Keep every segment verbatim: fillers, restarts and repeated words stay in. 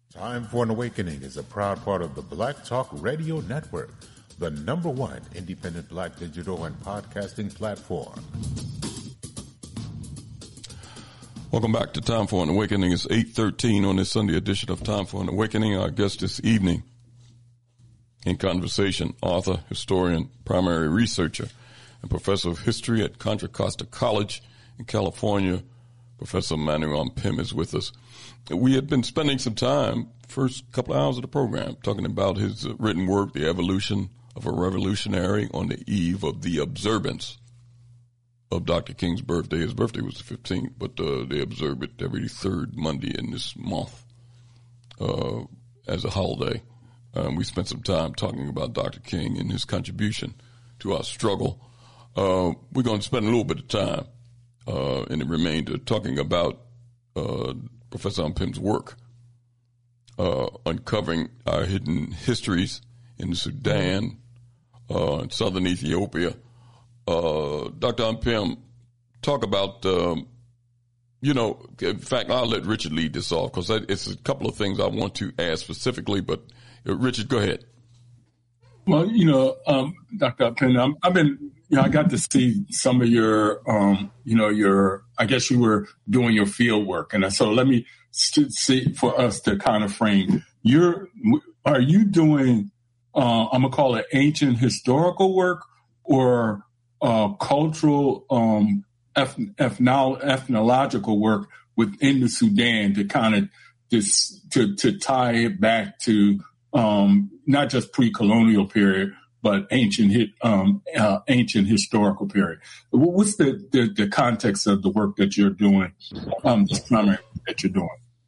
Time for an Awakening is a proud part of the Black Talk Radio Network, the number one independent black digital and podcasting platform. Welcome back to Time for an Awakening. It's eight thirteen on this Sunday edition of Time for an Awakening. Our guest this evening in conversation, author, historian, primary researcher, and professor of history at Contra Costa College in California, Professor Manuel Pim is with us. We had been spending some time, first couple of hours of the program, talking about his written work, The Evolution of a Revolutionary, on the eve of the observance of Doctor King's birthday. His birthday was the fifteenth, but uh, they observe it every third Monday in this month uh, as a holiday. Um, we spent some time talking about Doctor King and his contribution to our struggle. Uh, we're going to spend a little bit of time uh, in the remainder talking about uh, Professor Pim's work, uh, uncovering our hidden histories in the Sudan, uh, in southern Ethiopia. Uh, Doctor Pim, talk about, um, you know, in fact, I'll let Richard lead this off because it's a couple of things I want to ask specifically, but uh, Richard, go ahead. Well, you know, um, Doctor Pim, I'm, I've been, you know, I got to see some of your, um, you know, your, I guess you were doing your field work. And so let me see for us to kind of frame, you're, are you doing, uh, I'm going to call it ancient historical work or uh, cultural, um, eth- ethno- ethnological work within the Sudan to kind of this, to, to tie it back to, um, not just pre-colonial period, but ancient hit, um, uh, ancient historical period. What's the, the, the context of the work that you're doing, um, this primary that you're doing?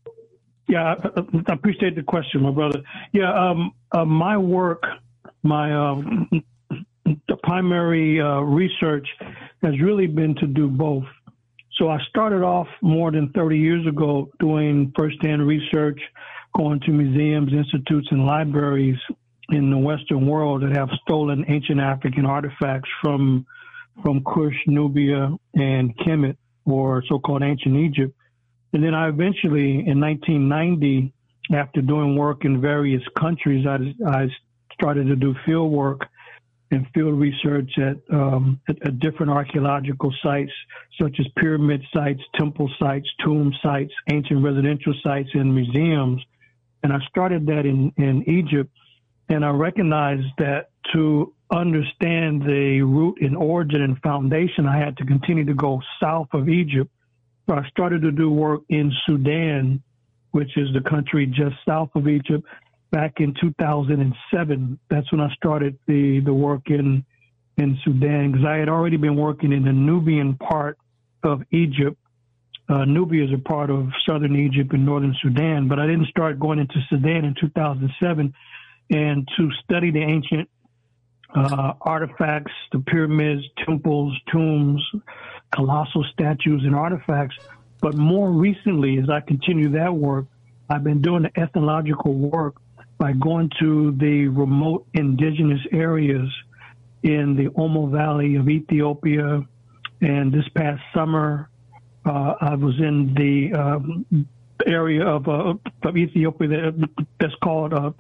Yeah, I, I appreciate the question, my brother. Yeah, um, uh, my work, my um, the primary uh, research has really been to do both. So I started off more than thirty years ago doing firsthand research, going to museums, institutes, and libraries in the Western world that have stolen ancient African artifacts from from Kush, Nubia, and Kemet, or so-called ancient Egypt. And then I eventually, in nineteen ninety, after doing work in various countries, I, I started to do field work and field research at, um, at, at different archaeological sites, such as pyramid sites, temple sites, tomb sites, ancient residential sites, and museums. And I started that in, in Egypt. And I recognized that to understand the root and origin and foundation, I had to continue to go south of Egypt. So I started to do work in Sudan, which is the country just south of Egypt, back in two thousand seven. That's when I started the, the work in, in Sudan, because I had already been working in the Nubian part of Egypt. Uh, Nubia is a part of southern Egypt and northern Sudan, but I didn't start going into Sudan in two thousand seven. And to study the ancient uh, artifacts, the pyramids, temples, tombs, colossal statues and artifacts. But more recently, as I continue that work, I've been doing the ethnological work by going to the remote indigenous areas in the Omo Valley of Ethiopia. And this past summer, uh, I was in the um, area of, uh, of Ethiopia that, that's called uh,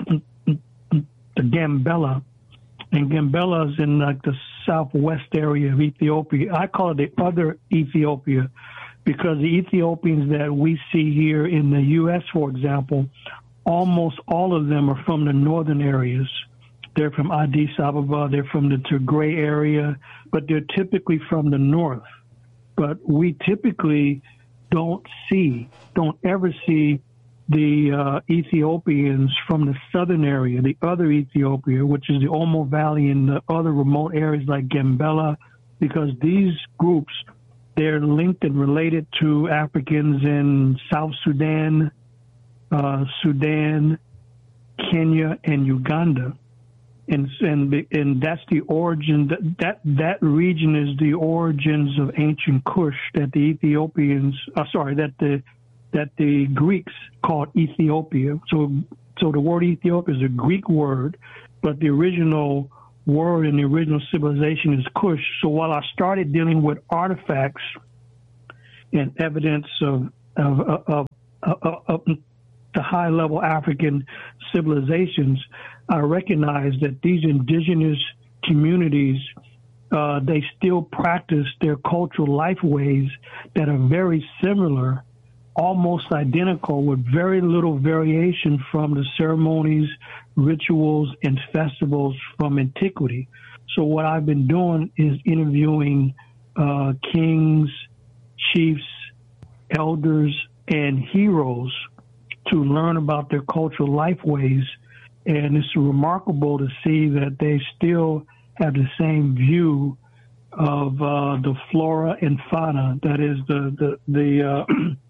the Gambela. And Gambela is in like the southwest area of Ethiopia. I call it the other Ethiopia because the Ethiopians that we see here in the U S, for example, almost all of them are from the northern areas. They're from Addis Ababa, they're from the Tigray area, but they're typically from the north. But we typically don't see, don't ever see the uh, Ethiopians from the southern area, the other Ethiopia, which is the Omo Valley and the other remote areas like Gambela, because these groups, they're linked and related to Africans in South Sudan, uh, Sudan, Kenya, and Uganda. And, and and that's the origin, that, that that region is the origins of ancient Kush that the Ethiopians, uh, sorry, that the that the Greeks called Ethiopia. So so the word Ethiopia is a Greek word, but the original word in the original civilization is Kush. So while I started dealing with artifacts and evidence of of, of, of, of the high-level African civilizations, I recognize that these indigenous communities, uh, they still practice their cultural life ways that are very similar, almost identical, with very little variation from the ceremonies, rituals, and festivals from antiquity. So what I've been doing is interviewing uh, kings, chiefs, elders, and heroes to learn about their cultural life ways. And it's remarkable to see that they still have the same view of uh, the flora and fauna, that is the the the, uh,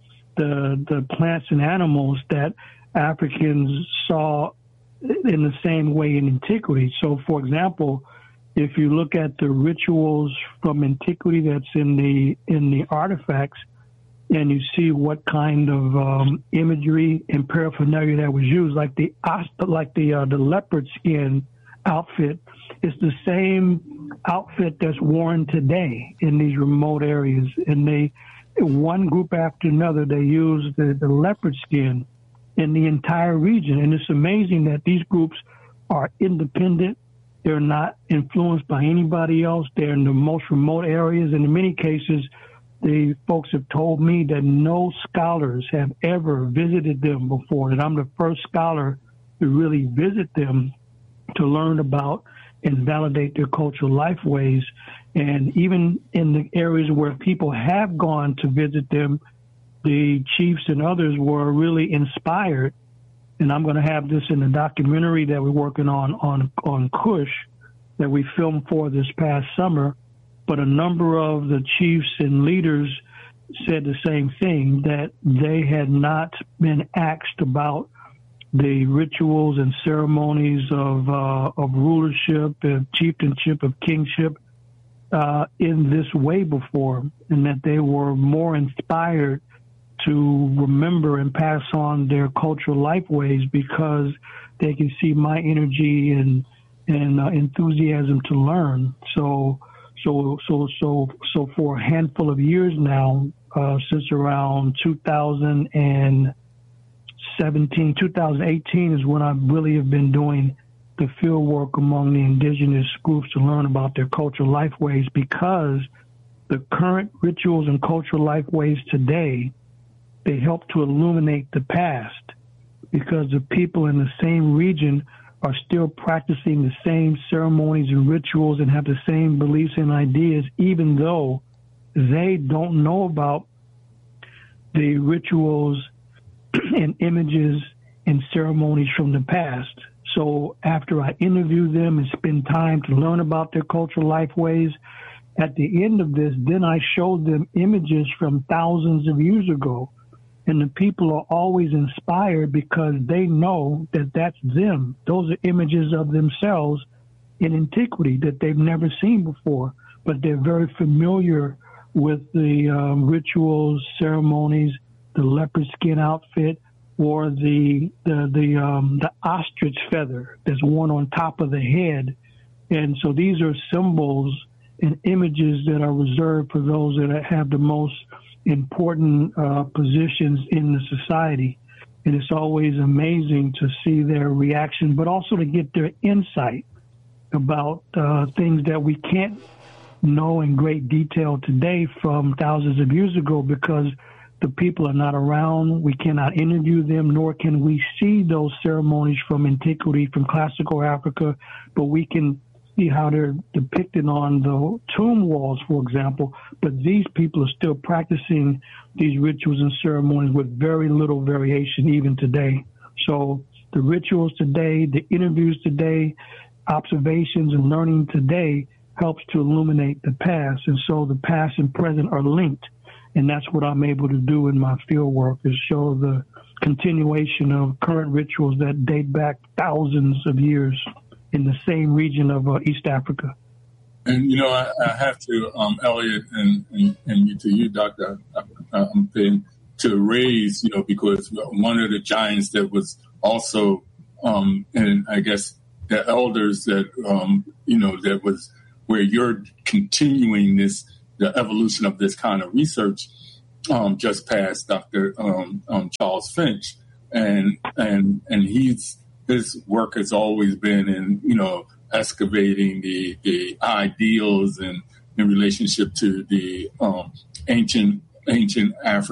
the the plants and animals that Africans saw in the same way in antiquity. So, for example, if you look at the rituals from antiquity that's in the in the artifacts, and you see what kind of um, imagery and paraphernalia that was used, like the like the uh, the leopard skin outfit, is the same outfit that's worn today in these remote areas. And they, one group after another, they use the, the leopard skin in the entire region. And it's amazing that these groups are independent. They're not influenced by anybody else. They're in the most remote areas. And in many cases, the folks have told me that no scholars have ever visited them before, that I'm the first scholar to really visit them to learn about and validate their cultural life ways. And even in the areas where people have gone to visit them, the chiefs and others were really inspired. And I'm going to have this in the documentary that we're working on on, on Kush that we filmed for this past summer. But a number of the chiefs and leaders said the same thing, that they had not been asked about the rituals and ceremonies of uh, of rulership, of chieftainship, of kingship uh, in this way before, and that they were more inspired to remember and pass on their cultural life ways because they can see my energy and and uh, enthusiasm to learn. So. So, so, so, so for a handful of years now, uh, since around two thousand seventeen, two thousand eighteen is when I really have been doing the field work among the indigenous groups to learn about their cultural life ways, because the current rituals and cultural life ways today, they help to illuminate the past, because the people in the same region are still practicing the same ceremonies and rituals and have the same beliefs and ideas, even though they don't know about the rituals and images and ceremonies from the past. So after I interview them and spend time to learn about their cultural life ways, at the end of this, then I showed them images from thousands of years ago. And the people are always inspired because they know that that's them. Those are images of themselves in antiquity that they've never seen before, but they're very familiar with the um, rituals, ceremonies, the leopard skin outfit, or the the the, um, the ostrich feather that's worn on top of the head. And so these are symbols and images that are reserved for those that have the most important uh, positions in the society. And it's always amazing to see their reaction, but also to get their insight about uh, things that we can't know in great detail today from thousands of years ago, because the people are not around. We cannot interview them, nor can we see those ceremonies from antiquity, from classical Africa, but we can see how they're depicted on the tomb walls, for example. But these people are still practicing these rituals and ceremonies with very little variation even today. So the rituals today, the interviews today, observations and learning today helps to illuminate the past. And so the past and present are linked. And that's what I'm able to do in my field work, is show the continuation of current rituals that date back thousands of years in the same region of uh, East Africa. And, you know, I, I have to, um, Elliot, and, and, and to you, Doctor Um, to raise, you know, because one of the giants that was also, um, and I guess the elders that, um, you know, that was where you're continuing this, the evolution of this kind of research, um, just past Doctor Um, um, Charles Finch, and and and he's his work has always been in, you know, excavating the the ideals and in relationship to the um, ancient ancient African